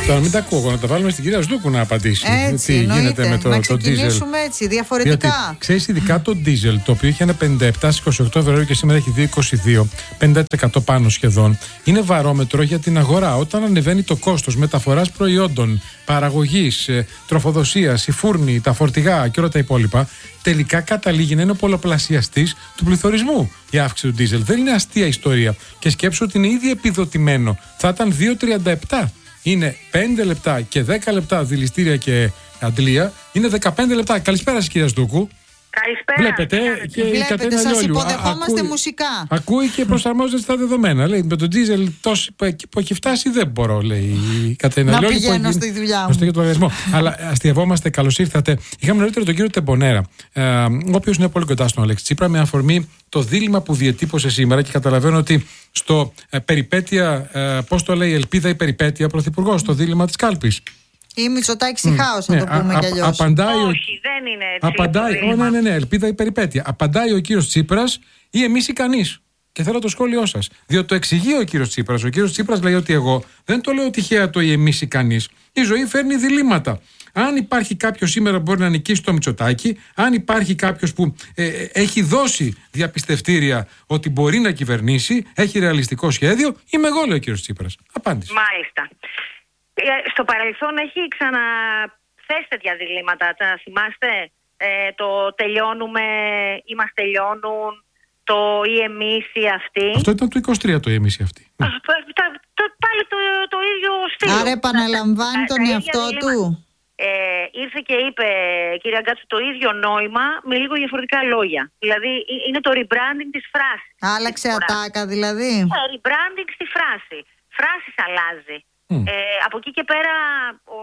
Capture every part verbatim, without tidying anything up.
Τώρα μην τα ακούω, να τα βάλουμε στην κυρία Σδούκου να απαντήσει. Έτσι, τι εννοείται. γίνεται με το, να το ξεκινήσουμε diesel. Έτσι, διαφορετικά. Ξέρεις, ειδικά το diesel, το οποίο είχε ένα πενήντα επτά στις είκοσι οκτώ Φεβρουαρίου και σήμερα έχει δύο είκοσι δύο, πενήντα τοις εκατό πάνω σχεδόν, είναι βαρόμετρο για την αγορά. Όταν ανεβαίνει το κόστος μεταφοράς προϊόντων, παραγωγής, τροφοδοσίας, οι φούρνοι, τα φορτηγά και όλα τα υπόλοιπα, τελικά καταλήγει να είναι ο πολλαπλασιαστής του πληθωρισμού η αύξηση του diesel. Δεν είναι αστεία ιστορία. Και σκέψου ότι είναι ήδη επιδοτημένο. Θα ήταν δύο τριάντα επτά. Είναι πέντε λεπτά και δέκα λεπτά δηληστήρια και αντλία. Είναι δεκαπέντε λεπτά. Καλησπέρα σας, κυρία Σδούκου. Καλησπέρα. Βλέπετε, και η Βλέπετε, Κατερίνα σας Λιόλιου υποδεχόμαστε ακούει, μουσικά. Ακούει και προσαρμόζεται στα δεδομένα. Λέει, με τον ντίζελ τόσο που έχει φτάσει δεν μπορώ, λέει η Κατερίνα Να Λιόλιου. πηγαίνω στη δουλειά μου. Στο του λογαριασμό. Αλλά αστειευόμαστε, καλώς ήρθατε. Είχαμε νωρίτερα τον κύριο Τεμπονέρα, ε, ο οποίος είναι πολύ κοντά στον Αλέξη Τσίπρα, με αφορμή το δίλημμα που διετύπωσε σήμερα και καταλαβαίνω ότι στο ε, περιπέτεια, ε, πώς το λέει, ελπίδα ή περιπέτεια, πρωθυπουργός, στο δίλημμα της κάλπης. Ή Μητσοτάκης ή χάος, να Ναι, το πούμε α, κι α, αλλιώς. απαντάει ο- Όχι, δεν είναι έτσι. Απαντάει, το oh, βήμα. ναι, ναι, ναι, ελπίδα ή περιπέτεια. Απαντάει ο κύριος Τσίπρας ή εμείς ή κανείς. Και θέλω το σχόλιο σας. Διότι το εξηγεί ο κύριος Τσίπρας. Ο κύριος Τσίπρας λέει ότι εγώ δεν το λέω τυχαία το ή εμείς ή κανείς. Η ζωή φέρνει διλήμματα. Αν υπάρχει κάποιος σήμερα που μπορεί να νικήσει το Μητσοτάκη, αν υπάρχει κάποιος που ε, ε, έχει δώσει διαπιστευτήρια ότι μπορεί να κυβερνήσει, έχει ρεαλιστικό σχέδιο, είμαι εγώ, λέει ο κύριος Τσίπρας. Απάντηση. Μάλιστα. Ε, στο παρελθόν έχει ξαναθέσει τέτοια διλήμματα. Τα θυμάστε? Ε, το τελειώνουμε ή μας τελειώνουν, το ή εμείς ή αυτοί. Αυτό ήταν το είκοσι τρία το ή εμείς ή αυτοί. Α, τα- τα- το- πάλι το, το ίδιο στήλο. Άρα επαναλαμβάνει Τα- τον τα ίδια εαυτό διλήμματα. του. Ε, ήρθε και είπε, κυρία Γκάτσου, το ίδιο νόημα με λίγο διαφορετικά λόγια. Δηλαδή ε, είναι το rebranding της φράσης. Άλλαξε Της φοράς. ατάκα δηλαδή. Ε, rebranding στη φράση. Φράσης αλλάζει. Mm. Ε, από εκεί και πέρα ο,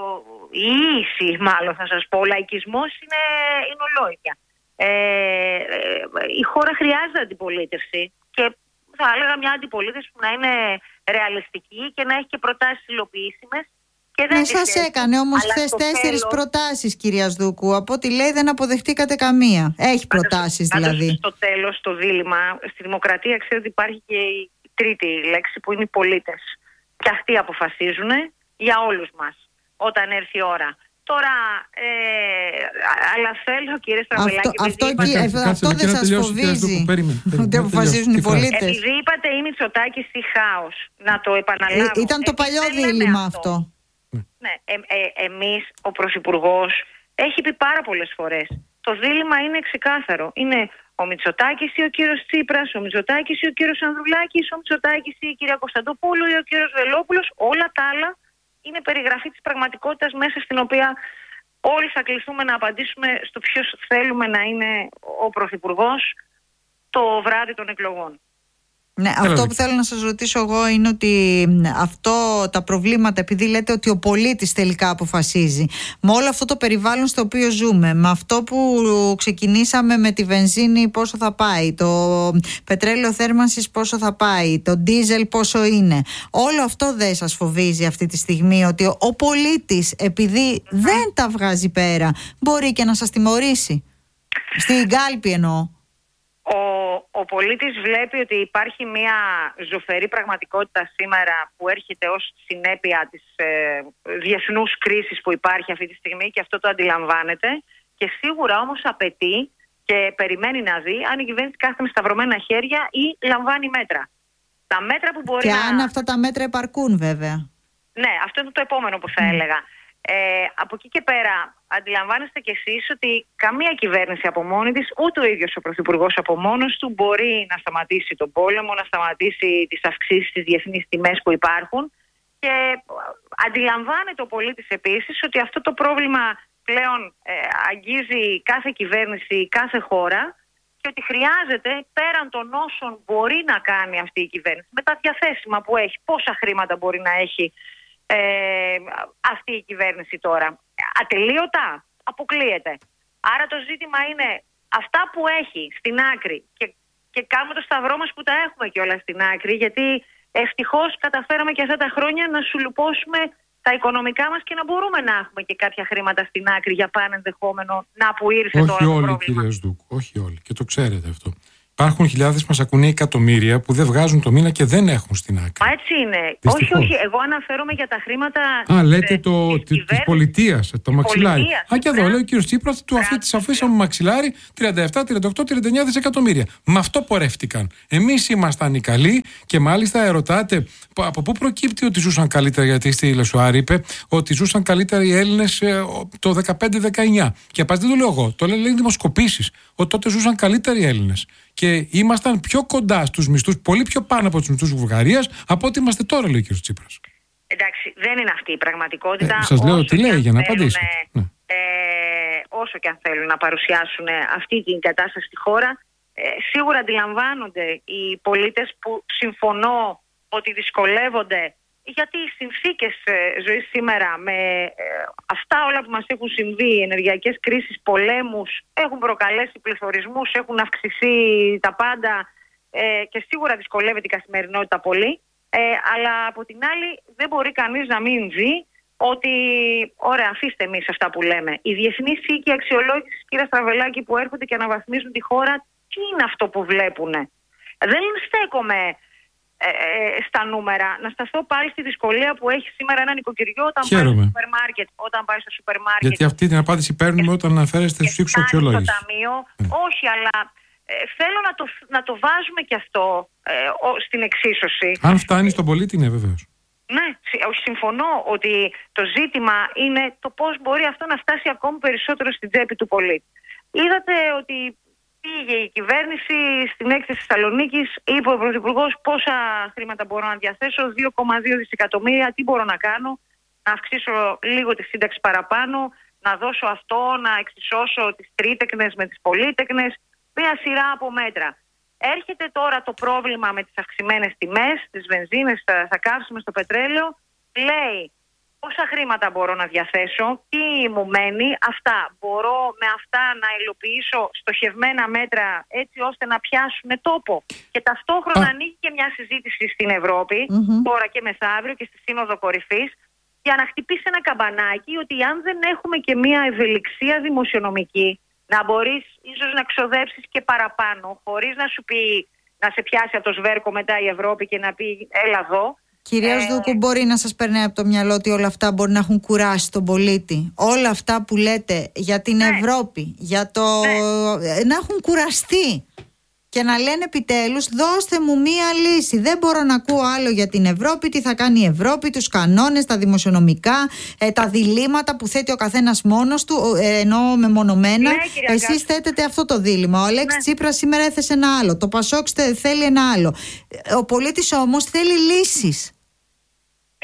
η ίση, μάλλον θα σας πω, ο λαϊκισμός είναι, είναι ολόιδια. Ε, ε, η χώρα χρειάζεται αντιπολίτευση και θα έλεγα μια αντιπολίτευση που να είναι ρεαλιστική και να έχει και προτάσεις υλοποιήσιμες. Και δεν Ναι, τις σας έχει. έκανε όμως Αλλά χθες στο τέσσερις τέλος- προτάσεις, κυρία Σδούκου. Από ό,τι λέει δεν αποδεχτήκατε καμία. Έχει προτάσεις Πάντως, δηλαδή. στο τέλος το δίλημμα, στη δημοκρατία ξέρετε ότι υπάρχει και η τρίτη λέξη που είναι οι πολίτες. Και αυτοί αποφασίζουν για όλους μας όταν έρθει η ώρα. Τώρα, ε, αλλά θέλω κύριε Στραβελάκη, Αυτό, αυτό, επειδή και- είπατε- Κάτσε, αυτό κάτσε, δεν να σας τελειώσει, κυρία φοβίζει Σδούκου, περίμενε, περίμενε, ότι να αποφασίζουν οι τελειώσει. Τι φράση? πολίτες. επειδή είπατε η Μητσοτάκης στη χάος, να το επαναλάβω. Ε, Ήταν το Εμείς παλιό δεν λέμε δίλημμα αυτό. Ναι, ε, ε, εμείς, ο Πρωθυπουργός έχει πει πάρα πολλές φορές. Το δίλημμα είναι ξεκάθαρο. Είναι ο Μητσοτάκης ή ο κύριος Τσίπρας, ο Μητσοτάκης ή ο κύριος Ανδρουλάκης, ο Μητσοτάκης ή η κυρία Κωνσταντοπούλου ή ο κύριος Βελόπουλος. Όλα τα άλλα είναι περιγραφή της πραγματικότητας μέσα στην οποία όλοι θα κληθούμε να απαντήσουμε στο ποιος θέλουμε να είναι ο Πρωθυπουργός το βράδυ των εκλογών. Ναι, αυτό που θέλω να σας ρωτήσω εγώ είναι ότι αυτό τα προβλήματα, επειδή λέτε ότι ο πολίτης τελικά αποφασίζει, με όλο αυτό το περιβάλλον στο οποίο ζούμε, με αυτό που ξεκινήσαμε με τη βενζίνη πόσο θα πάει, το πετρέλαιο θέρμανσης πόσο θα πάει, το ντίζελ πόσο είναι, όλο αυτό δεν σας φοβίζει αυτή τη στιγμή ότι ο πολίτης, επειδή δεν τα βγάζει πέρα, μπορεί και να σας τιμωρήσει? Στην κάλπη εννοώ. Ο, ο πολίτης βλέπει ότι υπάρχει μια ζωφερή πραγματικότητα σήμερα που έρχεται ως συνέπεια της ε, διεθνούς κρίσης που υπάρχει αυτή τη στιγμή και αυτό το αντιλαμβάνεται και σίγουρα όμως απαιτεί και περιμένει να δει αν η κυβέρνηση κάθεται με σταυρωμένα χέρια ή λαμβάνει μέτρα. Τα μέτρα που μπορεί Και να... αν αυτά τα μέτρα επαρκούν βέβαια. Ναι, αυτό είναι το επόμενο που θα έλεγα. Ε, από εκεί και πέρα αντιλαμβάνεστε κι εσείς ότι καμία κυβέρνηση από μόνη της, ούτε ο ίδιος ο Πρωθυπουργός από μόνος του μπορεί να σταματήσει τον πόλεμο, να σταματήσει τις αυξήσεις στις διεθνείς τιμές που υπάρχουν και αντιλαμβάνεται ο πολίτης επίσης ότι αυτό το πρόβλημα πλέον ε, αγγίζει κάθε κυβέρνηση, κάθε χώρα και ότι χρειάζεται πέραν των όσων μπορεί να κάνει αυτή η κυβέρνηση με τα διαθέσιμα που έχει, πόσα χρήματα μπορεί να έχει Ε, αυτή η κυβέρνηση τώρα. Ατελείωτα, αποκλείεται. Άρα το ζήτημα είναι αυτά που έχει στην άκρη και, και κάνουμε το σταυρό μας που τα έχουμε και όλα στην άκρη, γιατί ευτυχώς καταφέραμε και αυτά τα χρόνια να σουλουπώσουμε τα οικονομικά μας και να μπορούμε να έχουμε και κάποια χρήματα στην άκρη για πάνε ενδεχόμενο να που ήρθε όχι τώρα το όλοι, πρόβλημα. κυρία Σδούκου, όχι όλοι και το ξέρετε αυτό. Υπάρχουν χιλιάδες, μας ακούνε εκατομμύρια που δεν βγάζουν το μήνα και δεν έχουν στην άκρη. Μα έτσι είναι. Δυστυχώς. Όχι, όχι. Εγώ αναφέρομαι για τα χρήματα. Α, λέτε ε, το, της της πολιτείας, το μαξιλάρι. πολιτείας. Α, και εδώ λέει ο κύριος Τσίπρας, του αυτή της αφήσαμε μαξιλάρι τριάντα επτά, τριάντα οκτώ, τριάντα εννιά δισεκατομμύρια. Με αυτό πορεύτηκαν. Εμείς ήμασταν οι καλοί και μάλιστα ερωτάτε από πού προκύπτει ότι ζούσαν καλύτερα, γιατί στη Λεσουάρη είπε ότι ζούσαν καλύτερα οι Έλληνες ε, το δεκαπέντε δεκαεννιά. Και απάς δεν το λέω εγώ, το λένε δημοσκοπήσεις, ότι τότε ζούσαν καλύτερα οι Έλληνες. Και ήμασταν πιο κοντά στους μισθούς, πολύ πιο πάνω από τους μισθούς Βουλγαρίας, από ό,τι είμαστε τώρα, λέει ο κ. Τσίπρας. Εντάξει, δεν είναι αυτή η πραγματικότητα. Ε, σας λέω τι λέει για να απαντήσετε. Ναι. Ε, όσο και αν θέλουν να παρουσιάσουν αυτή την κατάσταση στη χώρα, ε, σίγουρα αντιλαμβάνονται οι πολίτες που συμφωνώ ότι δυσκολεύονται, γιατί οι συνθήκες ζωής σήμερα με αυτά όλα που μας έχουν συμβεί, ενεργειακές κρίσεις, πολέμους, έχουν προκαλέσει πληθωρισμούς, έχουν αυξηθεί τα πάντα ε, και σίγουρα δυσκολεύεται η καθημερινότητα πολύ. Ε, αλλά από την άλλη δεν μπορεί κανείς να μην δει ότι, ωραία, αφήστε εμείς αυτά που λέμε. Οι διεθνείς οίκοι αξιολόγησης, κύριε Στραβελάκη, που έρχονται και αναβαθμίζουν τη χώρα, τι είναι αυτό που βλέπουνε? Δεν στέκομαι Ε, ε, στα νούμερα. Να σταθώ πάλι στη δυσκολία που έχει σήμερα ένα νοικοκυριό όταν πάει στο σούπερ μάρκετ. Όταν πάει στο σούπερ μάρκετ. Γιατί αυτή την απάντηση παίρνουμε όταν αναφέρεστε στους οίκους αξιολόγησης. Στο ταμείο. Mm. Όχι, αλλά ε, θέλω να το, να το βάζουμε και αυτό ε, ο, στην εξίσωση. Αν φτάνει στον πολίτη, ναι, βεβαίως. Ναι, συμφωνώ ότι το ζήτημα είναι το πώς μπορεί αυτό να φτάσει ακόμη περισσότερο στην τσέπη του πολίτη. Είδατε ότι πήγε η κυβέρνηση στην έκθεση Θεσσαλονίκης, είπε ο Πρωθυπουργός πόσα χρήματα μπορώ να διαθέσω, δύο κόμμα δύο δισεκατομμύρια, τι μπορώ να κάνω, να αυξήσω λίγο τη σύνταξη παραπάνω, να δώσω αυτό, να εξισώσω τις τρίτεκνες με τις πολίτεκνες, μια σειρά από μέτρα. Έρχεται τώρα το πρόβλημα με τις αυξημένες τιμές, τις βενζίνες, θα καύσουμε στο πετρέλαιο, λέει πόσα χρήματα μπορώ να διαθέσω, τι μου μένει, αυτά. Μπορώ με αυτά να υλοποιήσω στοχευμένα μέτρα έτσι ώστε να πιάσουν τόπο. Και ταυτόχρονα Α. ανοίγει και μια συζήτηση στην Ευρώπη, mm-hmm. τώρα και μεθαύριο και στη Σύνοδο Κορυφής, για να χτυπήσει ένα καμπανάκι ότι αν δεν έχουμε και μια ευελιξία δημοσιονομική, να μπορείς ίσως να ξοδέψεις και παραπάνω, χωρίς να σου πει, να σε πιάσει από το σβέρκο μετά η Ευρώπη και να πει έλα εδώ. Κυρία Σδούκου, μπορεί να σας περνάει από το μυαλό ότι όλα αυτά μπορεί να έχουν κουράσει τον πολίτη? Όλα αυτά που λέτε για την ναι. Ευρώπη, για το... Ναι. να έχουν κουραστεί και να λένε επιτέλους δώστε μου μία λύση. Δεν μπορώ να ακούω άλλο για την Ευρώπη, τι θα κάνει η Ευρώπη, τους κανόνες, τα δημοσιονομικά, ε, τα διλήμματα που θέτει ο καθένας μόνος του, ε, ενώ μεμονωμένα. Ναι, εσείς θέτετε αυτό το δίλημμα. Ο Αλέξης ναι. Τσίπρας σήμερα έθεσε ένα άλλο. Το Πασόκ θέλει ένα άλλο. Ο πολίτης όμως θέλει λύσεις. Ε,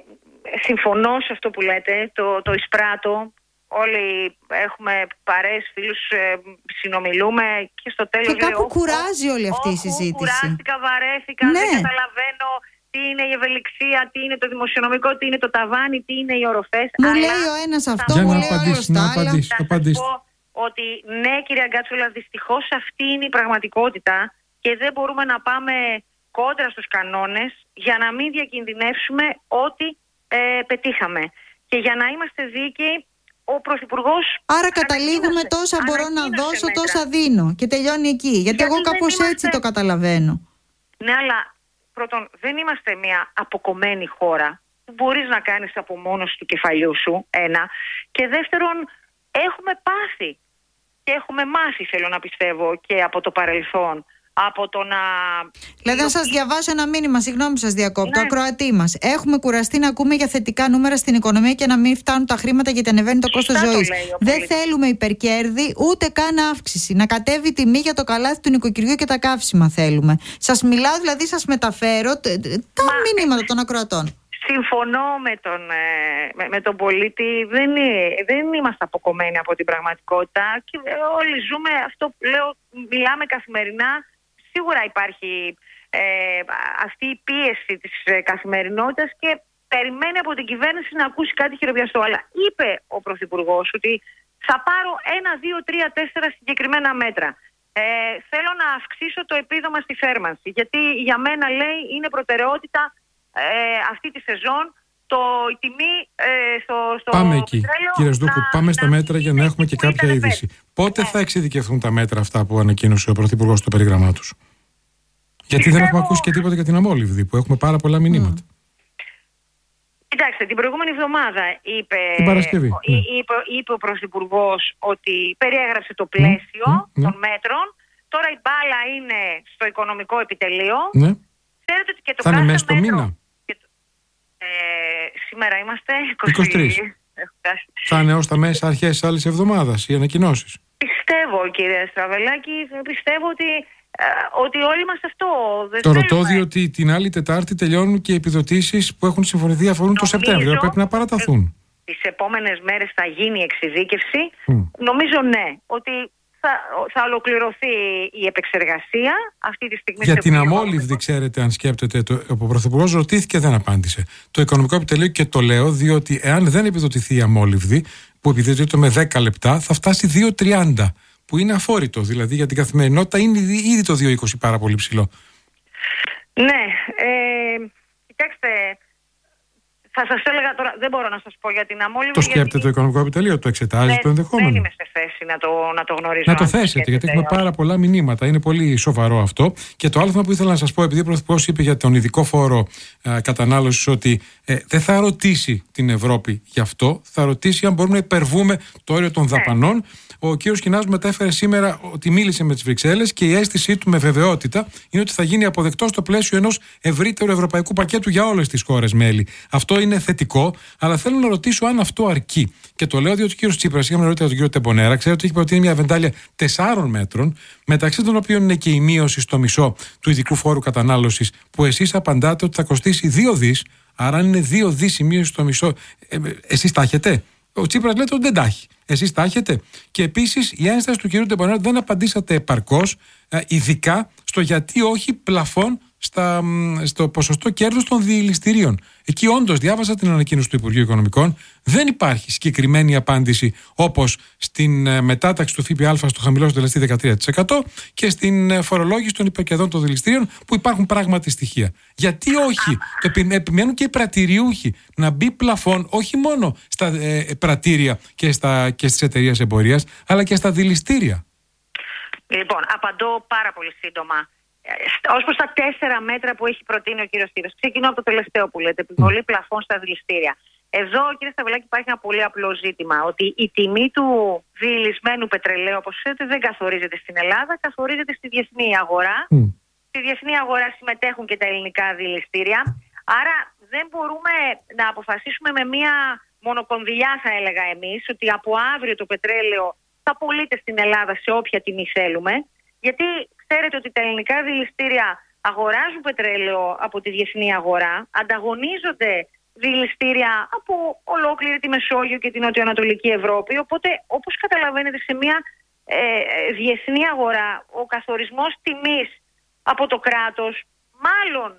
συμφωνώ σε αυτό που λέτε, το, το εισπράττω. Όλοι έχουμε παρέες, φίλους, ε, συνομιλούμε και στο τέλος... Και κάπου λέω, κουράζει όλη αυτή η συζήτηση. Κουράστηκα, βαρέθηκα, ναι. δεν καταλαβαίνω τι είναι η ευελιξία, τι είναι το δημοσιονομικό, τι είναι το ταβάνι, τι είναι οι οροφές. Μου αλλά λέει ο ένας αυτό, μου λέει ο άλλος τα άλλα. Θα σας πω ότι ναι, κυρία Γκάτσολα, δυστυχώς αυτή είναι η πραγματικότητα και δεν μπορούμε να πάμε κόντρα στους κανόνες για να μην διακινδυνεύσουμε ό,τι ε, πετύχαμε. Και για να είμαστε δίκαιοι, ο Πρωθυπουργός. Άρα καταλήγουμε τόσα μπορώ να δώσω, μέτρα. Τόσα δίνω. Και τελειώνει εκεί. Γιατί, Γιατί εγώ κάπως είμαστε... έτσι το καταλαβαίνω. Ναι, αλλά πρώτον, δεν είμαστε μια αποκομμένη χώρα που μπορείς να κάνεις από μόνος του κεφαλιού σου. Ένα. Και δεύτερον, έχουμε πάθει. Και έχουμε μάθει, θέλω να πιστεύω, και από το παρελθόν. Από το να... Δηλαδή, να σας διαβάσω ένα μήνυμα, συγγνώμη που σας διακόπτω, ναι. ακροατή μας. Έχουμε κουραστεί να ακούμε για θετικά νούμερα στην οικονομία και να μην φτάνουν τα χρήματα γιατί ανεβαίνει το κόστος ζωής. Δεν θέλουμε υπερκέρδη, ούτε καν αύξηση. Να κατέβει η τιμή για το καλάθι του νοικοκυριού και τα καύσιμα θέλουμε. Σας μιλάω, δηλαδή, σας μεταφέρω τα Μα... μηνύματα των ακροατών. Συμφωνώ με τον, με, με τον πολίτη. Δεν, δεν είμαστε αποκομμένοι από την πραγματικότητα και όλοι ζούμε αυτό που λέω, μιλάμε καθημερινά. Σίγουρα υπάρχει ε, αυτή η πίεση της ε, καθημερινότητας και περιμένει από την κυβέρνηση να ακούσει κάτι χειροπιαστό. Αλλά είπε ο Πρωθυπουργός ότι θα πάρω ένα, δύο, τρία, τέσσερα συγκεκριμένα μέτρα. Ε, θέλω να αυξήσω το επίδομα στη θέρμανση. Γιατί για μένα, λέει, είναι προτεραιότητα ε, αυτή τη σεζόν το, η τιμή ε, στο, στο πάμε εκεί, πετρέλαιο, κύριε Σδούκου, να, πάμε στα να μέτρα για να έχουμε και κάποια είδηση. Πότε ναι. θα εξειδικευθούν τα μέτρα αυτά που ανακοίνωσε ο Πρωθυπουργός στο περίγραμμά τους? Γιατί Πιστεύω... δεν έχουμε ακούσει και τίποτα για την αμόλυβδη, που έχουμε πάρα πολλά μηνύματα. Mm. Κοιτάξτε, την προηγούμενη εβδομάδα είπε, την Παρασκευή, ο, ναι. είπε, είπε ο Πρωθυπουργός ότι περιέγραψε το πλαίσιο mm, mm, των mm. μέτρων. Τώρα η μπάλα είναι στο οικονομικό επιτελείο. Ναι. Ξέρετε ότι και το θα είναι μέσα στο μέτρο, μήνα. Το, ε, σήμερα είμαστε είκοσι τρεις. Θα είναι ως τα μέσα αρχές της άλλης εβδομάδας οι ανακοινώσεις. Πιστεύω, κύριε Στραβελάκη, πιστεύω ότι, ε, ότι όλοι μας αυτό δεν το θέλουμε. ρωτώ διότι την άλλη Τετάρτη τελειώνουν και οι επιδοτήσεις που έχουν συμφωνηθεί αφορούν το Σεπτέμβριο. Πρέπει να παραταθούν. Τις επόμενες μέρες θα γίνει η εξειδίκευση. Mm. Νομίζω ναι, ότι θα, θα ολοκληρωθεί η επεξεργασία αυτή τη στιγμή. Για την αμόλυβδη, ξέρετε, αν σκέπτεται, το, ο Πρωθυπουργός ρωτήθηκε, δεν απάντησε. Το Οικονομικό Επιτελείο, και το λέω διότι εάν δεν επιδοτηθεί η αμόλυβδη, που επιδοτείται με δέκα λεπτά, θα φτάσει δύο τριάντα, που είναι αφόρητο. Δηλαδή για την καθημερινότητα είναι ήδη το δύο είκοσι πάρα πολύ ψηλό. Ναι, ε, κοιτάξτε. Θα σας έλεγα τώρα, δεν μπορώ να σας πω για την αμόλυβδη. Το σκέπτεται γιατί... το Οικονομικό Επιτελείο, το εξετάζει δεν, το ενδεχόμενο. Δεν είμαι σε θέση να το, να το γνωρίζω. Να το θέσετε, γιατί έχουμε πάρα πολλά μηνύματα. Είναι πολύ σοβαρό αυτό. Και το άλλο θέμα που ήθελα να σας πω, επειδή ο Πρωθυπουργός είπε για τον ειδικό φόρο ε, κατανάλωσης ότι ε, δεν θα ρωτήσει την Ευρώπη γι' αυτό, θα ρωτήσει αν μπορούμε να υπερβούμε το όριο των δαπανών. Ναι. Ο κύριος Κινάς μετέφερε σήμερα ότι μίλησε με τις Βρυξέλλες και η αίσθησή του με βεβαιότητα είναι ότι θα γίνει αποδεκτό στο πλαίσιο ενός ευρύτερου ευρωπαϊκού πακέτου για όλες τις χώρες μέλη. Αυτό είναι θετικό, αλλά θέλω να ρωτήσω αν αυτό αρκεί. Και το λέω διότι ο κύριος Τσίπρας, είχαμε ρωτήσει τον κύριο Τεμπονέρα, ξέρετε ότι έχει προτείνει μια βεντάλια τεσσάρων μέτρων, μεταξύ των οποίων είναι και η μείωση στο μισό του ειδικού φόρου κατανάλωσης, που εσείς απαντάτε ότι θα κοστίσει δύο δις, άρα αν είναι δύο δις η μείωση στο μισό, ε, εσείς τα έχετε? Ο Τσίπρας λέτε ότι δεν τα έχει. Εσείς τα έχετε? Και επίσης η ένσταση του κ. Τεμπονέρα δεν απαντήσατε επαρκώς, ειδικά στο γιατί όχι πλαφόν στα, στο ποσοστό κέρδους των διελιστηρίων. Εκεί όντως διάβασα την ανακοίνωση του Υπουργείου Οικονομικών. Δεν υπάρχει συγκεκριμένη απάντηση όπως στην μετάταξη του ΦΠΑ στο χαμηλό συντελεστή δεκατρία τοις εκατό και στην φορολόγηση των υπερκερδών των διελιστηρίων, που υπάρχουν πράγματι στοιχεία. Γιατί όχι? Το επιμένουν και οι πρατηριούχοι να μπει πλαφόν όχι μόνο στα ε, πρατήρια και, στα, και στις εταιρείες εμπορίας, αλλά και στα διελιστήρια. Λοιπόν, απαντώ πάρα πολύ σύντομα. Ως προς τα τέσσερα μέτρα που έχει προτείνει ο κύριος Τσίπρας, ξεκινώ από το τελευταίο που λέτε, επιβολή πλαφών στα διελιστήρια. Εδώ, κύριε Σταυλάκη, υπάρχει ένα πολύ απλό ζήτημα, ότι η τιμή του διελισμένου πετρελαίου, όπως ξέρετε, δεν καθορίζεται στην Ελλάδα, καθορίζεται στη διεθνή αγορά. Mm. Στη διεθνή αγορά συμμετέχουν και τα ελληνικά διελιστήρια. Άρα δεν μπορούμε να αποφασίσουμε με μία μονοκονδυλιά, θα έλεγα εμείς, ότι από αύριο το πετρέλαιο θα πωλείται στην Ελλάδα σε όποια τιμή θέλουμε. Γιατί ξέρετε ότι τα ελληνικά διελιστήρια αγοράζουν πετρέλαιο από τη διεθνή αγορά, ανταγωνίζονται διελιστήρια από ολόκληρη τη Μεσόγειο και την Νοτιοανατολική Ευρώπη. Οπότε, όπως καταλαβαίνετε, σε μια ε, διεθνή αγορά ο καθορισμός τιμής από το κράτος μάλλον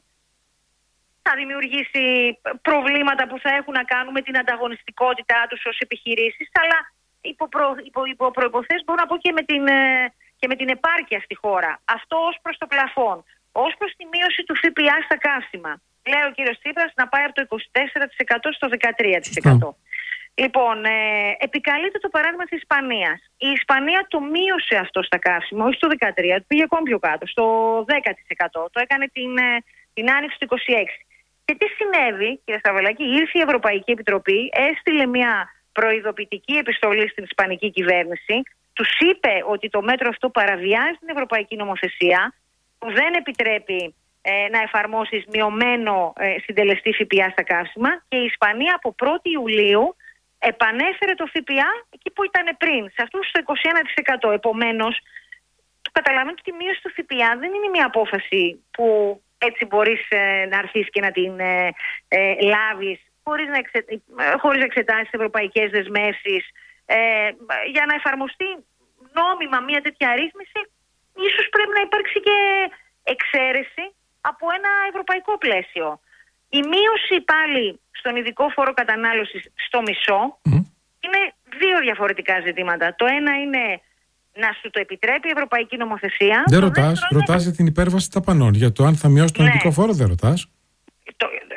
θα δημιουργήσει προβλήματα που θα έχουν να κάνουν με την ανταγωνιστικότητά τους ως επιχειρήσεις, αλλά υπό, προ, υπό, υπό προϋποθέσεις μπορώ να πω και με την... Ε, και με την επάρκεια στη χώρα. Αυτό ως προς το πλαφόν. Ως προς τη μείωση του ΦΠΑ στα καύσιμα. Λέει ο κύριος Τσίπρας να πάει από το είκοσι τέσσερα τοις εκατό στο δεκατρία τοις εκατό. Mm. Λοιπόν, ε, επικαλείται το παράδειγμα της Ισπανίας. Η Ισπανία το μείωσε αυτό στα καύσιμα, όχι στο δεκατρία τοις εκατό, πήγε ακόμη πιο κάτω, στο δέκα τοις εκατό. Το έκανε την, την άνοιξη του είκοσι έξι. Και τι συνέβη, κύριε Σταυλάκη? Ήρθε η Ευρωπαϊκή Επιτροπή, έστειλε μια προειδοποιητική επιστολή στην Ισπανική κυβέρνηση, τους είπε ότι το μέτρο αυτό παραβιάζει την ευρωπαϊκή νομοθεσία, που δεν επιτρέπει ε, να εφαρμόσεις μειωμένο ε, συντελεστή ΦΠΑ στα καύσιμα, και η Ισπανία από πρώτη Ιουλίου επανέφερε το ΦΠΑ εκεί που ήταν πριν, σε αυτούς το είκοσι ένα τοις εκατό. Επομένως, καταλαβαίνετε ότι η μείωση του ΦΠΑ δεν είναι μια απόφαση που έτσι μπορείς ε, να έρθεις και να την ε, ε, λάβεις χωρίς να, εξε, χωρίς να εξετάσεις ευρωπαϊκές δεσμεύσεις. Ε, για να εφαρμοστεί νόμιμα μια τέτοια ρύθμιση, ίσως πρέπει να υπάρξει και εξαίρεση από ένα ευρωπαϊκό πλαίσιο. Η μείωση πάλι στον ειδικό φόρο κατανάλωσης στο μισό mm. είναι δύο διαφορετικά ζητήματα. Το ένα είναι να σου το επιτρέπει η ευρωπαϊκή νομοθεσία. Δεν ρωτάς, ρωτάς για την υπέρβαση ταπανών. Για το αν θα μειώσει τον ναι. ειδικό φόρο δεν ρωτάς. Το,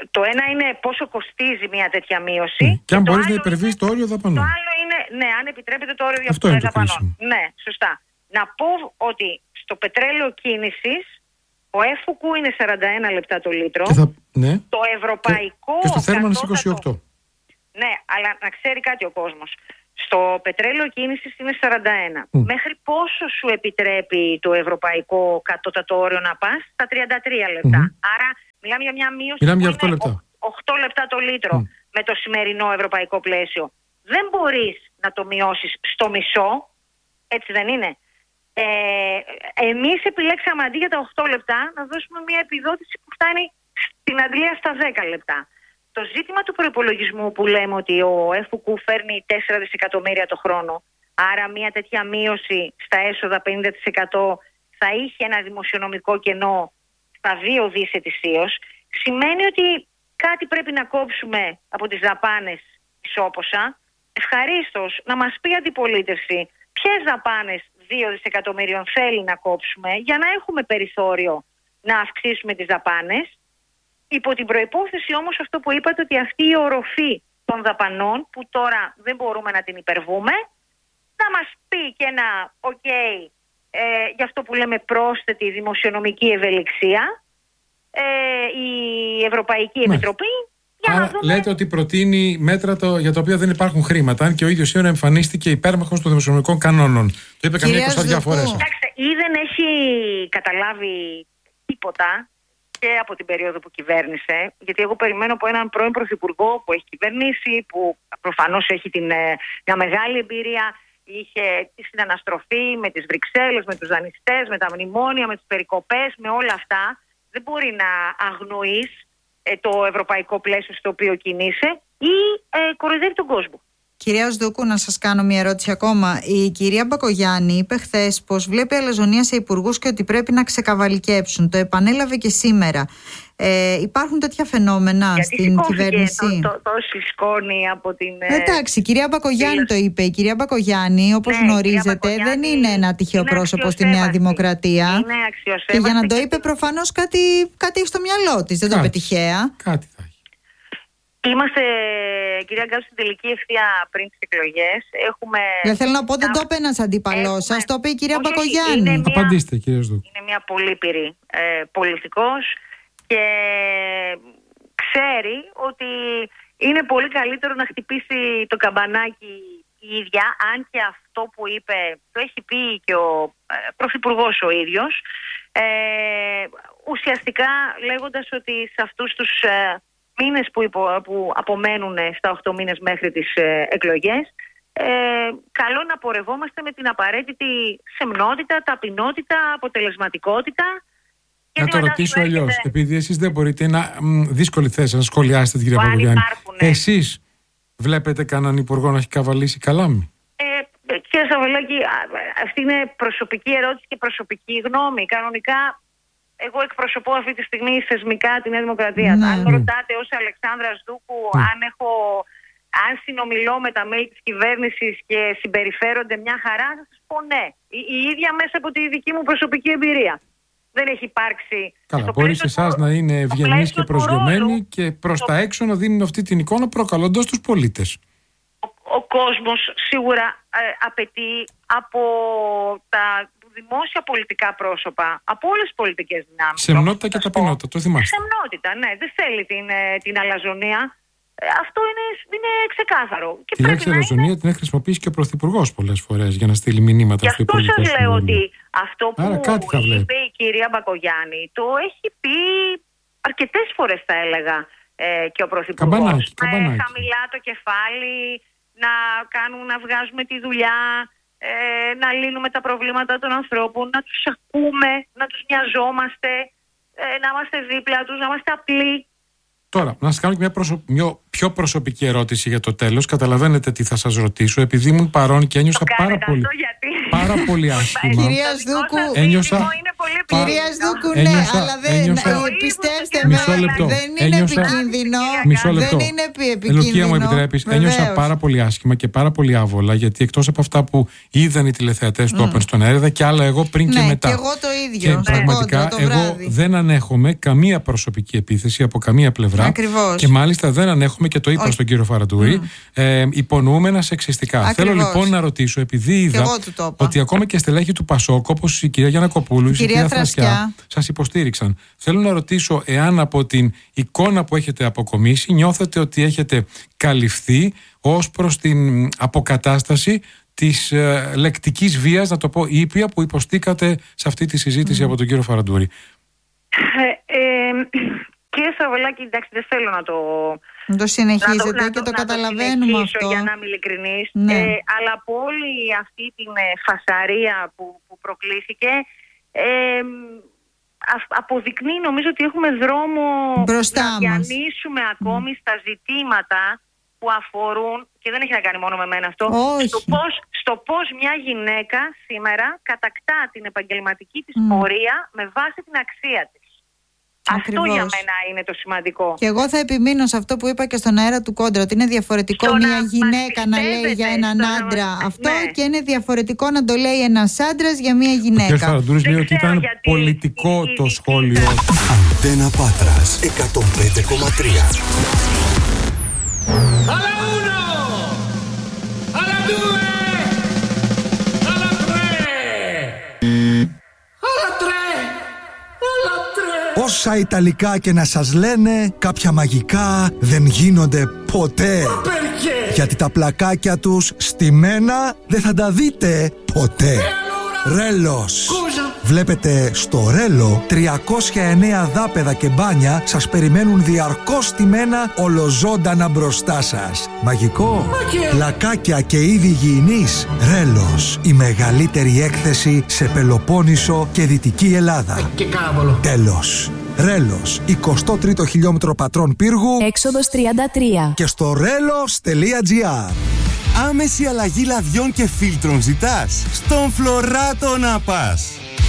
το ένα είναι πόσο κοστίζει μια τέτοια μείωση. Mm. Και, και αν μπορείς να υπερβείς το όριο δαπανών. Το άλλο είναι, ναι, αν επιτρέπεται το όριο διαφορετικών δαπανών. Ναι, σωστά. Να πω ότι στο πετρέλαιο κίνησης ο έφουκου είναι σαράντα ένα λεπτά το λίτρο. Θα, ναι. Το ευρωπαϊκό. Και, και στο θέρμανας είκοσι οκτώ. Ναι, αλλά να ξέρει κάτι ο κόσμος. Στο πετρέλαιο κίνησης είναι σαράντα ένα. Mm. Μέχρι πόσο σου επιτρέπει το ευρωπαϊκό κατώτατο όριο να πας? Στα τριάντα τρία λεπτά. Mm. Άρα μιλάμε για μια μείωση μιλάμε που για είναι λεπτά. οκτώ λεπτά το λίτρο mm. με το σημερινό ευρωπαϊκό πλαίσιο. Δεν μπορείς να το μειώσεις στο μισό, έτσι δεν είναι? Ε, εμείς επιλέξαμε αντί για τα οκτώ λεπτά να δώσουμε μια επιδότηση που φτάνει στην αντλία στα δέκα λεπτά. Το ζήτημα του προϋπολογισμού που λέμε ότι ο έφουκου φέρνει τέσσερα δισεκατομμύρια το χρόνο, άρα μια τέτοια μείωση στα έσοδα πενήντα τοις εκατό θα είχε ένα δημοσιονομικό κενό στα δύο δις ετησίως, σημαίνει ότι κάτι πρέπει να κόψουμε από τις δαπάνες ισόποσα. Ευχαρίστως να μας πει η αντιπολίτευση ποιες δαπάνες δύο δισεκατομμυρίων θέλει να κόψουμε για να έχουμε περιθώριο να αυξήσουμε τις δαπάνες. Υπό την προϋπόθεση όμως αυτό που είπατε, ότι αυτή η οροφή των δαπανών που τώρα δεν μπορούμε να την υπερβούμε, να μας πει και ένα ok ε, για αυτό που λέμε πρόσθετη δημοσιονομική ευελιξία ε, η Ευρωπαϊκή Μάλιστα. Επιτροπή. Για Άρα να δούμε... λέτε ότι προτείνει μέτρα το, για τα οποία δεν υπάρχουν χρήματα, αν και ο ίδιος σήμερα εμφανίστηκε υπέρμαχος των δημοσιονομικών κανόνων. Το είπε καμία εικοσαριά φορές. Κοιτάξτε, ή δεν έχει καταλάβει τίποτα και από την περίοδο που κυβέρνησε, γιατί εγώ περιμένω από έναν πρώην πρωθυπουργό που έχει κυβερνήσει, που προφανώς έχει την, μια μεγάλη εμπειρία, είχε στην αναστροφή με τις Βρυξέλλες, με τους δανειστές, με τα μνημόνια, με τις περικοπές, με όλα αυτά. Δεν μπορεί να αγνοείς ε, το ευρωπαϊκό πλαίσιο στο οποίο κινείσαι ή ε, κοροϊδεύει τον κόσμο. Κυρία Οσδούκου, να σας κάνω μια ερώτηση ακόμα. Η κυρία Μπακογιάννη είπε χθες πως βλέπει αλαζονία σε υπουργούς και ότι πρέπει να ξεκαβαλικέψουν. Το επανέλαβε και σήμερα. Ε, υπάρχουν τέτοια φαινόμενα Γιατί στην κυβέρνηση? Το, το, τόση σκόνη από την... Εντάξει, η κυρία Μπακογιάννη το είπε. Η κυρία Μπακογιάννη, όπως ναι, γνωρίζετε, δεν είναι ένα τυχαίο πρόσωπο στη Νέα Δημοκρατία. Είναι και για να το είπε προφανώς κάτι, κάτι έχει στο μυαλό της. Δεν κάτι, το είπε τυχαία. Κάτι θα έχει. Είμαστε, κυρία Γκάλου, στην τελική ευθεία πριν τις εκλογές. Έχουμε... Δεν θέλω να πω, δεν το είπε ένας αντίπαλός σας, το είπε η κυρία όχι, Μπακογιάννη. Μια... Απαντήστε, κύριε Οσδούκου. Είναι μια πολύπειρη ε, πολιτικός και ξέρει ότι είναι πολύ καλύτερο να χτυπήσει το καμπανάκι η ίδια, αν και αυτό που είπε το έχει πει και ο ε, πρωθυπουργός ο ίδιος, ε, ουσιαστικά λέγοντας ότι σε αυτούς τους ε, μήνες που, υπο, που απομένουν στα οκτώ μήνες μέχρι τις ε, εκλογές, ε, καλό να πορευόμαστε με την απαραίτητη σεμνότητα, ταπεινότητα, αποτελεσματικότητα. Να το ρωτήσω αλλιώς, έχετε... επειδή εσείς δεν μπορείτε, είναι δύσκολη θέση να σχολιάσετε την κυρία Μπακογιάννη. Εσείς βλέπετε κανέναν υπουργό να έχει καβαλήσει καλάμι? Ε, κύριε Σαββελάκη, αυτή είναι προσωπική ερώτηση και προσωπική γνώμη. Κανονικά, εγώ εκπροσωπώ αυτή τη στιγμή θεσμικά τη Νέα Δημοκρατία. Ναι, αν με ρωτάτε ως Αλεξάνδρα Σδούκου, ναι. αν, έχω, αν συνομιλώ με τα μέλη της κυβέρνησης και συμπεριφέρονται μια χαρά, θα σας πω ναι. Η, η ίδια μέσα από τη δική μου προσωπική εμπειρία. Δεν έχει υπάρξει. Καλά, μπορεί σε εσάς να είναι ευγενής και προσγειωμένη και προς το... τα έξω να δίνουν αυτή την εικόνα προκαλώντας τους πολίτες. Ο, ο κόσμος σίγουρα ε, απαιτεί από τα δημόσια πολιτικά πρόσωπα, από όλες τις πολιτικές δυνάμεις. Σεμνότητα και ταπεινότητα, το θυμάστε. Σεμνότητα, ναι, δεν θέλει την, την αλαζονία. Αυτό είναι, είναι ξεκάθαρο. Και τη λέξη αλαζονία είναι... την έχει χρησιμοποιήσει και ο Πρωθυπουργός πολλές φορές για να στείλει μηνύματα στο υπουργικό συμβούλιο. Γι' αυτό σας λέω ότι αυτό που Άρα, είπε η κυρία Μπακογιάννη το έχει πει αρκετές φορές, θα έλεγα, ε, και ο Πρωθυπουργός. Καμπανάκι, καμπανάκι. Ε, χαμηλά το κεφάλι, να, κάνουν, να βγάζουμε τη δουλειά, ε, να λύνουμε τα προβλήματα των ανθρώπων, να τους ακούμε, να τους νοιαζόμαστε, ε, να είμαστε δίπλα τους, να είμαστε απλοί. Τώρα, να σας κάνω και μια, προσω... μια πιο προσωπική ερώτηση για το τέλος. Καταλαβαίνετε τι θα σας ρωτήσω, επειδή ήμουν παρόν και ένιωσα πάρα πολύ, γιατί... πάρα πολύ άσχημα. Κυρία Σδούκου, ένιωσα... είναι Κυρία Σδούκου, ναι, αλλά δεν. Πιστέψτε με, δεν είναι επικίνδυνο. Μισό λεπτό. Δεν είναι επικίνδυνο. Λουκία, μου επιτρέπεις, ένιωσα πάρα πολύ άσχημα και πάρα πολύ άβολα, γιατί εκτός από αυτά που είδαν οι τηλεθεατές του Open στον αέρα, είδα και άλλα εγώ πριν και μετά. Και εγώ το ίδιο. Και πραγματικά εγώ δεν ανέχομαι καμία προσωπική επίθεση από καμία πλευρά. Ακριβώς. Και μάλιστα δεν ανέχομαι, και το είπα Όχι. στον κύριο Φαραντούρη, mm. ε, υπονοούμενα σεξιστικά. Ακριβώς. Θέλω λοιπόν να ρωτήσω, επειδή είδα ότι ακόμα και στελέχη του Πασόκ, όπως η κυρία Γιαννακοπούλου, η κυρία Θρασκιά, σας υποστήριξαν. Θέλω να ρωτήσω εάν από την εικόνα που έχετε αποκομίσει νιώθετε ότι έχετε καλυφθεί ως προς την αποκατάσταση της ε, λεκτικής βίας, να το πω ήπια, που υποστήκατε σε αυτή τη συζήτηση mm. από τον κύριο Φαραντούρη. Ε, ε, κύριε Στραβελάκη, εντάξει, δεν θέλω να το... Το συνεχίζετε να το, και να το, το καταλαβαίνουμε να το αυτό. Για να είμαι ειλικρινής. Ναι. Ε, αλλά από όλη αυτή την ε, φασαρία που, που προκλήθηκε, ε, α, αποδεικνύει νομίζω ότι έχουμε δρόμο μπροστά να διανύσουμε ακόμη mm. στα ζητήματα που αφορούν, και δεν έχει να κάνει μόνο με μένα αυτό, στο πώς, στο πώς μια γυναίκα σήμερα κατακτά την επαγγελματική της mm. πορεία με βάση την αξία της. Ακριβώς. Αυτό για μένα είναι το σημαντικό. Και εγώ θα επιμείνω σε αυτό που είπα και στον αέρα του Κόντρα, ότι είναι διαφορετικό στο μια γυναίκα να λέει για έναν άντρα να... αυτό ναι. και είναι διαφορετικό να το λέει ένας άντρας για μια γυναίκα. Ο κ. Φαραντούρης λέει ότι ήταν γιατί... πολιτικό η... το σχόλιο. Αντένα Πάτρας εκατόν πέντε κόμμα τρία. Alla uno, alla due, alla tre, alla tre, alla tre. Όσα Ιταλικά και να σας λένε, κάποια μαγικά δεν γίνονται ποτέ. Γιατί τα πλακάκια τους στημένα δεν θα τα δείτε ποτέ. Ρέλος. Βλέπετε, στο Ρέλο τριακόσια εννέα δάπεδα και μπάνια σας περιμένουν διαρκώς στημένα ολοζώντανα μπροστά σας. Μαγικό. Πλακάκια και είδη υγιεινής. Ρέλος, η μεγαλύτερη έκθεση σε Πελοπόννησο και Δυτική Ελλάδα. Και κάβολο. Τέλος. Ρέλος, εικοστό τρίτο χιλιόμετρο Πατρών Πύργου, έξοδος τριάντα τρία. Και στο ρέλος τελεία τζι άρ. Άμεση αλλαγή λαδιών και φίλτρων ζητάς? Στον Φλωράτο να πας.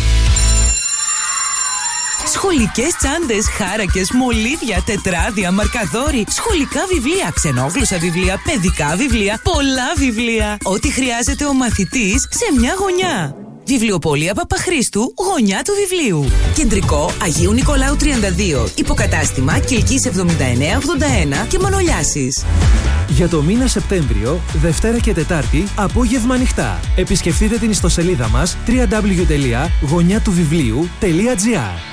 Σχολικές τσάντες, χάρακες, μολύβια, τετράδια, μαρκαδόροι, σχολικά βιβλία, ξενόγλωσσα βιβλία, παιδικά βιβλία, πολλά βιβλία. Ό,τι χρειάζεται ο μαθητής σε μια γωνιά. Βιβλιοπωλεία Παπαχρήστου, γωνιά του βιβλίου. Κεντρικό Αγίου Νικολάου τριάντα δύο. Υποκατάστημα Κιλκής εβδομήντα εννέα ογδόντα ένα και Μανολιάσης. Για το μήνα Σεπτέμβριο, Δευτέρα και Τετάρτη, απόγευμα ανοιχτά. Επισκεφτείτε την ιστοσελίδα μας double-u double-u double-u τελεία γωνιά του βιβλίου τελεία τζι άρ.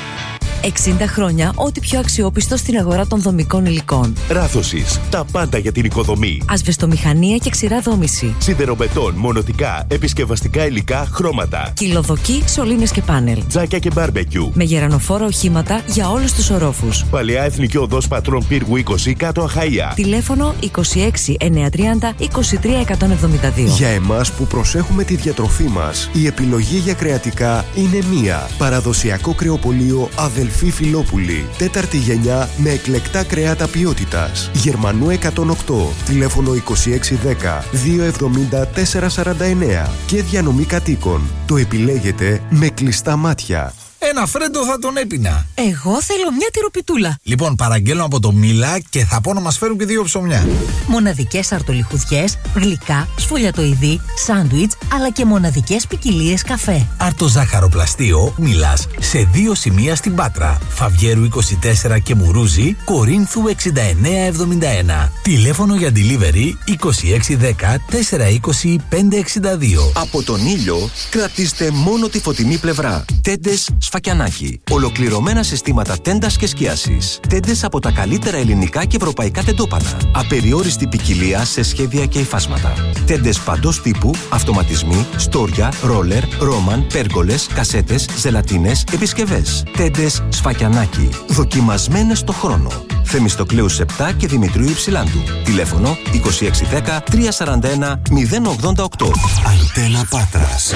εξήντα χρόνια, ό,τι πιο αξιόπιστο στην αγορά των δομικών υλικών. Ράθωσης, τα πάντα για την οικοδομή. Ασβεστομηχανία και ξηρά δόμηση. Σιδεροβετόν, μονοτικά, επισκευαστικά υλικά, χρώματα. Κυλοδοκή, σωλήνες και πάνελ. Τζάκια και μπάρμπεκιου. Με γερανοφόρα οχήματα για όλους τους ορόφους. Παλαιά Εθνική Οδός Πατρών Πύργου είκοσι, κάτω Αχαΐα. Τηλέφωνο είκοσι έξι εννιακόσια τριάντα είκοσι τρία εκατόν εβδομήντα δύο. Για εμάς που προσέχουμε τη διατροφή μας, η επιλογή για κρεατικά είναι μία. Παραδοσιακό κρεοπωλείο Αδελφή Φιλόπουλη. Τέταρτη γενιά με εκλεκτά κρέατα ποιότητας. Γερμανού εκατόν οκτώ. Τηλέφωνο είκοσι έξι δέκα διακόσια εβδομήντα τέσσερα σαράντα εννέα. Και διανομή κατοίκων. Το επιλέγετε με κλειστά μάτια. Ένα φρέντο θα τον έπινα. Εγώ θέλω μια τυροπιτούλα. Λοιπόν, παραγγέλνω από το Μίλα και θα πω να μας φέρουν και δύο ψωμιά. Μοναδικές αρτολιχουδιές, γλυκά, σφολιατοειδή, σάντουιτς, αλλά και μοναδικές ποικιλίες καφέ. Αρτοζάχαροπλαστείο Μίλας σε δύο σημεία στην Πάτρα. Φαβιέρου είκοσι τέσσερα και Μουρούζη, Κορίνθου εξήντα εννέα εβδομήντα ένα. Τηλέφωνο για delivery είκοσι έξι δέκα τετρακόσια είκοσι πεντακόσια εξήντα δύο. Από τον ήλιο κρατήστε μόνο τη φωτεινή πλευρά. Τέντες Σφακιανάκι. Ολοκληρωμένα συστήματα τέντας και σκίασης. Τέντες από τα καλύτερα ελληνικά και ευρωπαϊκά τεντόπανα. Απεριόριστη ποικιλία σε σχέδια και υφάσματα. Τέντες παντός τύπου, αυτοματισμοί, στόρια, ρόλερ, ρόμαν, πέργολες, κασέτες, ζελατίνες, επισκευές. Τέντες Σφακιανάκι. Δοκιμασμένες στο χρόνο. Θεμιστοκλέους επτά και Δημητρίου Υψηλάντου. Τηλέφωνο είκοσι έξι δέκα τριακόσια σαράντα ένα μηδέν ογδόντα οκτώ. Αντένα Πάτρας.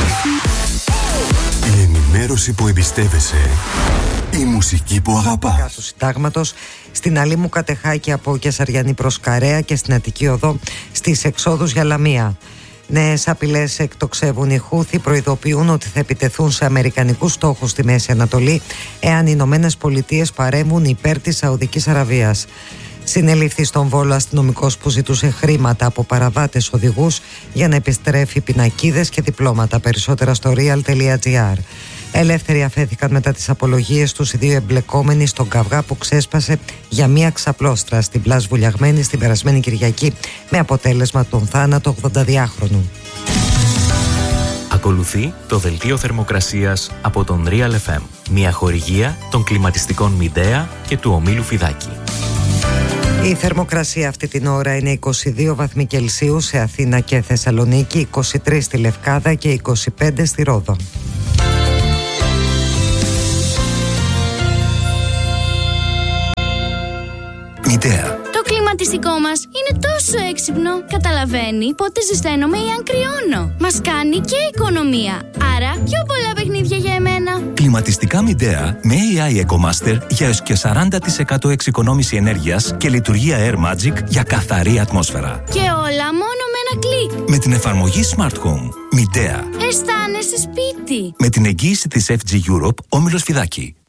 Η ενημέρωση που εμπιστεύεσαι. Η μουσική που αγαπάς. Του συντάγματος, στην Αλήμου Κατεχάκη από Κεσαριανή προς Καρέα και στην Αττική Οδό στις εξόδους για Λαμία. Νέες απειλές εκτοξεύουν οι Χούθι, προειδοποιούν ότι θα επιτεθούν σε αμερικανικούς στόχους στη Μέση Ανατολή εάν οι Ηνωμένες Πολιτείες παρέμβουν υπέρ της Σαουδικής Αραβίας. Συνελήφθη στον Βόλο αστυνομικός που ζητούσε χρήματα από παραβάτες οδηγούς για να επιστρέφει πινακίδες και διπλώματα. Περισσότερα στο real τελεία gr. Ελεύθεροι αφέθηκαν μετά τις απολογίες τους οι δύο εμπλεκόμενοι στον καυγά που ξέσπασε για μία ξαπλώστρα στην Πλάζ Βουλιαγμένη στην περασμένη Κυριακή, με αποτέλεσμα τον θάνατο ογδονταδυάχρονου. Ακολουθεί το δελτίο θερμοκρασίας από τον Real εφ εμ, μια χορηγία των κλιματιστικών Μιντέα και του ομίλου Φιδάκη. Η θερμοκρασία αυτή την ώρα είναι είκοσι δύο βαθμοί Κελσίου σε Αθήνα και Θεσσαλονίκη, είκοσι τρία στη Λευκάδα και είκοσι πέντε στη Ρόδο. Μητέα. Το κλιματιστικό μας είναι τόσο έξυπνο. Καταλαβαίνει πότε ζεσταίνομαι ή αν κρυώνω. Μας κάνει και οικονομία. Άρα πιο πολλά παιχνίδια για εμένα. Κλιματιστικά Μιντέα με έι άι EcoMaster για έως και σαράντα τοις εκατό εξοικονόμηση ενέργειας και λειτουργία Air Magic για καθαρή ατμόσφαιρα. Και όλα μόνο με ένα κλικ. Με την εφαρμογή Smart Home. Μιντέα. Αισθάνεσαι σπίτι. Με την εγγύηση της εφ τζι Europe, όμιλος Φιδάκη.